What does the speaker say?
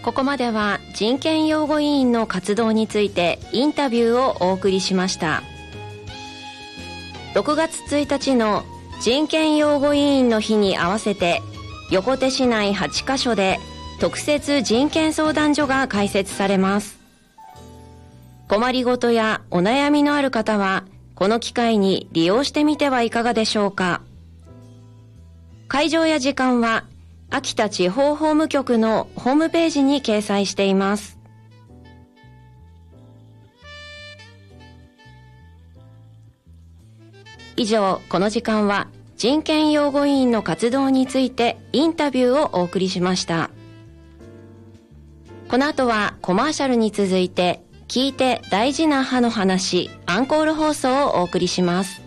ここまでは人権擁護委員の活動についてインタビューをお送りしました。6月1日の人権擁護委員の日に合わせて、横手市内8カ所で特設人権相談所が開設されます。困りごとやお悩みのある方は、この機会に利用してみてはいかがでしょうか。会場や時間は秋田地方法務局のホームページに掲載しています。以上、この時間は人権擁護委員の活動についてインタビューをお送りしました。この後はコマーシャルに続いて、聞いて大事な歯の話アンコール放送をお送りします。